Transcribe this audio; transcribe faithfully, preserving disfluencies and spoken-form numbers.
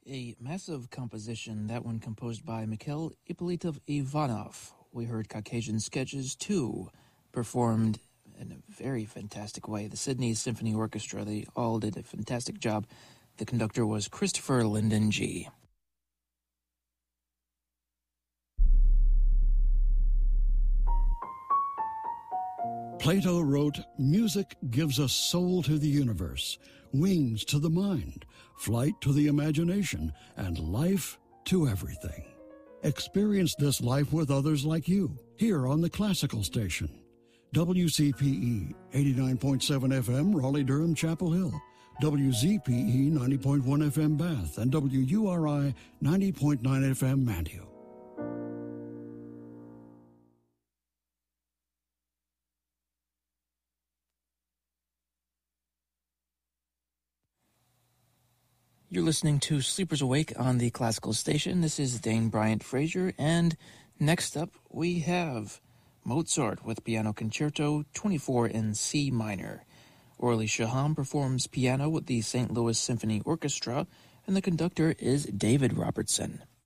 A massive composition, that one composed by Mikhail Ippolitov Ivanov. We heard Caucasian Sketches two, performed in a very fantastic way. The Sydney Symphony Orchestra, they all did a fantastic job. The conductor was Christopher Linden G. Plato wrote, "Music gives us soul to the universe, wings to the mind, flight to the imagination, and life to everything." Experience this life with others like you, here on the Classical Station. W C P E eighty-nine point seven F M, Raleigh-Durham, Chapel Hill. W Z P E ninety point one F M, Bath. And W U R I ninety point nine F M, Mantua. You're listening to Sleepers Awake on the Classical Station. This is Dane Bryant Frazier, and next up we have Mozart with Piano Concerto twenty-four in C minor. Orly Shaham performs piano with the Saint Louis Symphony Orchestra, and the conductor is David Robertson.